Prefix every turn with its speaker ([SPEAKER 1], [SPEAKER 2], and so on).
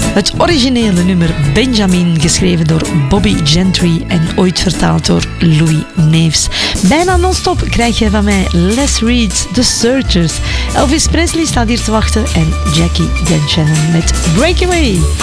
[SPEAKER 1] Het originele nummer Benjamin, geschreven door Bobby Gentry en ooit vertaald door Louis Neefs. Bijna non-stop krijg je van mij Les Reed's The Searchers. Elvis Presley staat hier te wachten en Jackie Shannon met Breakaway.